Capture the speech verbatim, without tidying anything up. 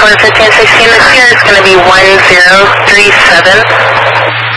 for fifteen sixteen. The steer is going to be one zero three seven.